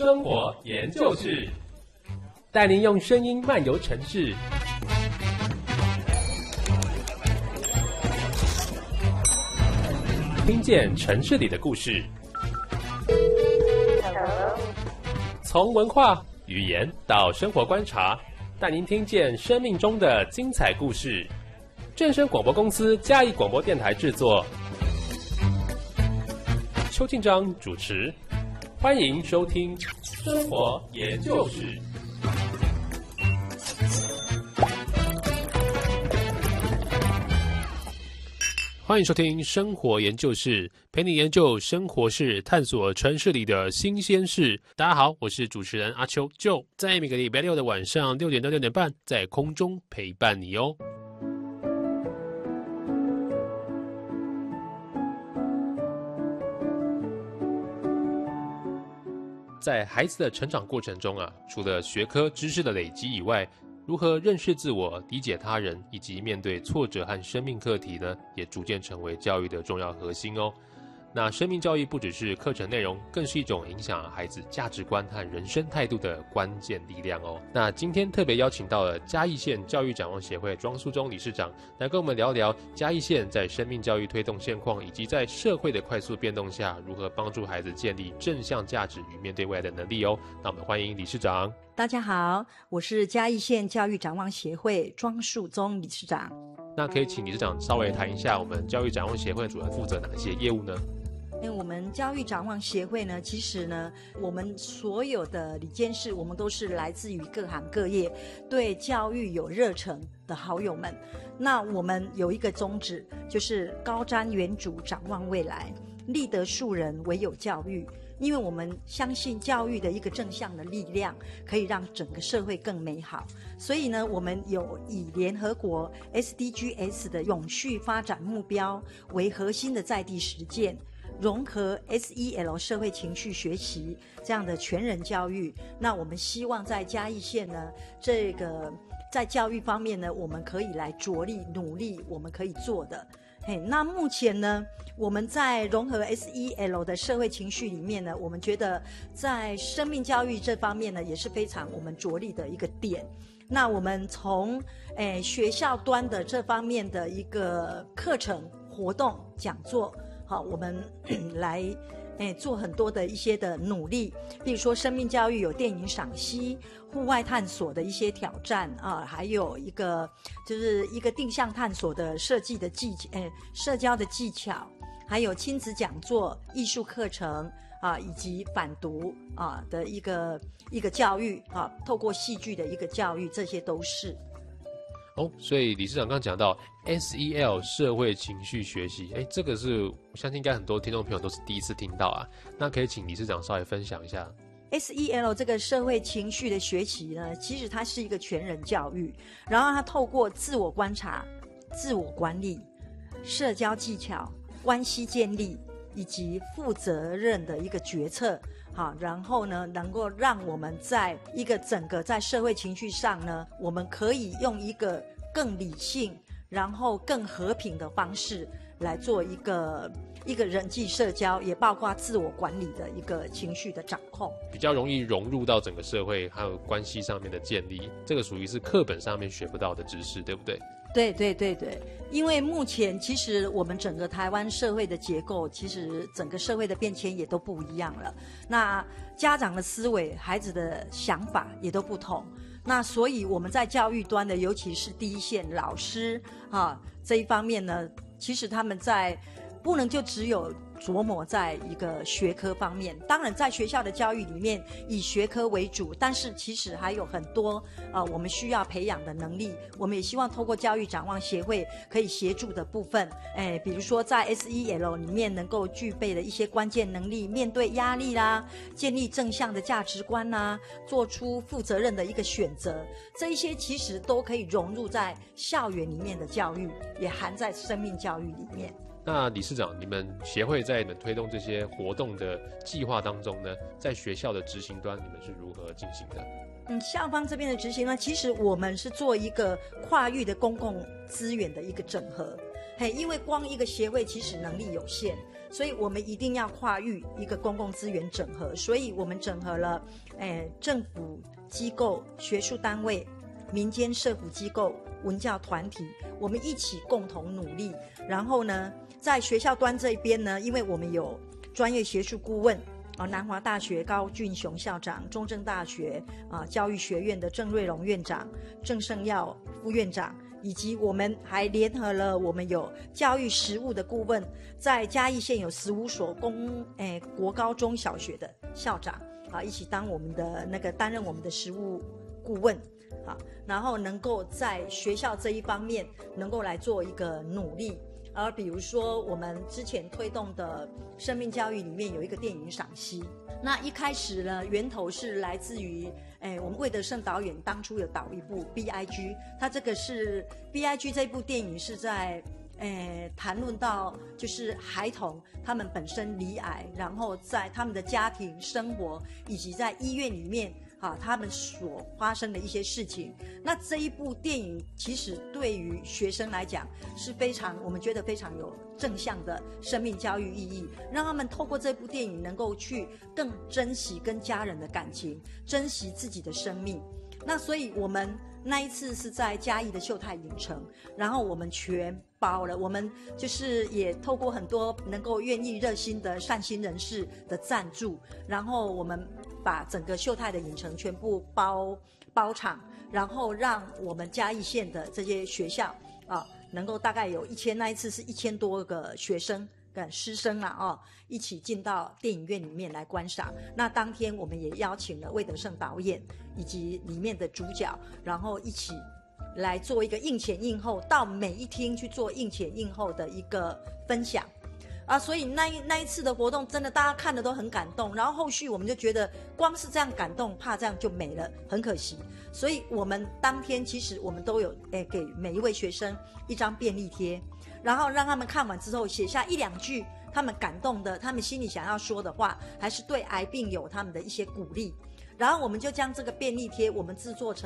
生活研究室，带您用声音漫游城市，听见城市里的故事。从文化、语言到生活观察，带您听见生命中的精彩故事。正声广播公司嘉义广播电台制作，邱庆章主持，欢迎收听生活研究室。欢迎收听生活研究室，陪你研究生活事，探索城市里的新鲜事。大家好，我是主持人阿秋，就在每个礼拜六的晚上6点到6点半，在空中陪伴你哦。在孩子的成长过程中除了学科知识的累积以外，如何认识自我、理解他人，以及面对挫折和生命课题呢，也逐渐成为教育的重要核心哦。那生命教育不只是课程内容，更是一种影响孩子价值观和人生态度的关键力量哦。那今天特别邀请到了嘉义县教育展望协会庄淑忠理事长来跟我们聊聊嘉义县在生命教育推动现况，以及在社会的快速变动下，如何帮助孩子建立正向价值与面对未来的能力哦。那我们欢迎理事长。 大家好，我是嘉义县教育展望协会庄淑忠理事长。 那可以请理事长稍微谈一下我们教育展望协会主要负责哪些业务呢？ 我们教育展望协会呢，其实呢，我们所有的理监事，我们都是来自于各行各业，对教育有热忱的好友们。那我们有一个宗旨，就是高瞻远瞩，展望未来，立德树人，唯有教育。因为我们相信教育的一个正向的力量，可以让整个社会更美好。所以呢，我们有以联合国 SDGs 的永续发展目标为核心的在地实践，融合 SEL 社会情绪学习这样的全人教育。那我们希望在嘉义县呢，这个在教育方面呢，我们可以来着力努力我们可以做的。那目前呢，我们在融合 SEL 的社会情绪里面呢，我们觉得在生命教育这方面呢，也是非常我们着力的一个点。那我们从学校端的这方面的一个课程活动讲座，好，我们来做很多的一些的努力，比如说生命教育有电影赏析、户外探索的一些挑战还有一个就是一个定向探索的设计的社交的技巧，还有亲子讲座、艺术课程以及反毒的一个教育透过戏剧的一个教育，这些都是。 所以理事长刚刚讲到 SEL 社会情绪学习，这个是我相信应该很多听众朋友都是第一次听到那可以请理事长稍微分享一下。 SEL 这个社会情绪的学习呢，其实它是一个全人教育，然后它透过自我观察、自我管理、社交技巧、关系建立以及负责任的一个决策，然后呢，能够让我们在一个整个在社会情绪上呢，我们可以用一个更理性，然后更和平的方式来做一个人际社交，也包括自我管理的一个情绪的掌控， 比较容易融入到整个社会，还有关系上面的建立，这个属于是课本上面学不到的知识，对不对？ 对，因为目前其实我们整个台湾社会的结构，其实整个社会的变迁也都不一样了。那家长的思维、孩子的想法也都不同。那所以我们在教育端的，尤其是第一线老师这一方面呢，其实他们在不能就只有琢磨在一个学科方面，当然在学校的教育里面以学科为主，但是其实还有很多我们需要培养的能力，我们也希望透过教育展望协会可以协助的部分，比如说在 SEL 里面能够具备的一些关键能力，面对压力啦，建立正向的价值观啦，做出负责任的一个选择，这一些其实都可以融入在校园里面的教育，也含在生命教育里面。 那理事长，你们协会在你们推动这些活动的计划当中呢，在学校的执行端，你们是如何进行的？ 校方这边的执行呢，其实我们是做一个跨域的公共资源的一个整合。 因为光一个协会其实能力有限，所以我们一定要跨域一个公共资源整合，所以我们整合了政府机构、学术单位、民间社福机构、文教团体，我们一起共同努力。然后呢，在学校端这一边呢，因为我们有专业学术顾问南华大学高俊雄校长、中正大学教育学院的郑瑞荣院长、郑胜耀副院长，以及我们还联合了我们有教育实务的顾问，在嘉义县有15所国高中小学的校长一起当我们的担任我们的实务顾问然后能够在学校这一方面能够来做一个努力。而比如说我们之前推动的生命教育里面有一个电影赏析，那一开始呢，源头是来自于我们魏德圣导演当初有导一部 BIG， 他这个是 BIG 这部电影是在谈论到就是孩童他们本身罹癌，然后在他们的家庭生活以及在医院里面他们所发生的一些事情。那这一部电影其实对于学生来讲是我们觉得非常有正向的生命教育意义，让他们透过这部电影能够去更珍惜跟家人的感情，珍惜自己的生命。那所以我们那一次是在嘉义的秀泰影城，然后我们全包了，我们就是也透过很多能够愿意热心的善心人士的赞助，然后我们把整个秀泰的影城全部包场，然后让我们嘉义县的这些学校能够大概有那一次是1000多个学生跟师生一起进到电影院里面来观赏。那当天我们也邀请了魏德圣导演以及里面的主角，然后一起来做一个映前映后，到每一厅去做映前映后的一个分享所以那一次的活动真的大家看的都很感动，然后后续我们就觉得光是这样感动怕这样就没了，很可惜。所以我们当天其实我们都有给每一位学生一张便利贴，然后让他们看完之后写下1、2句他们感动的，他们心里想要说的话，还是对癌病友他们的一些鼓励。然后我们就将这个便利贴我们制作成